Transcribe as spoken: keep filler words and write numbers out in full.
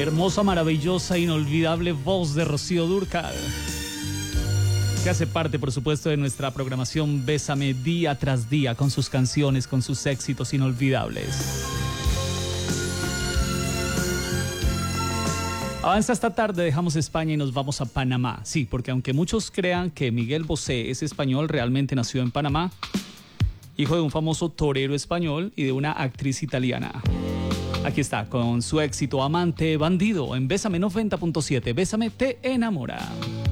hermosa, maravillosa, inolvidable voz de Rocío Dúrcal, que hace parte, por supuesto, de nuestra programación Bésame día tras día, con sus canciones, con sus éxitos inolvidables. Avanza esta tarde, dejamos España y nos vamos a Panamá. Sí, porque aunque muchos crean que Miguel Bosé es español, realmente nació en Panamá, hijo de un famoso torero español y de una actriz italiana. Aquí está, con su éxito Amante Bandido, en Bésame noventa punto siete. Bésame te enamora.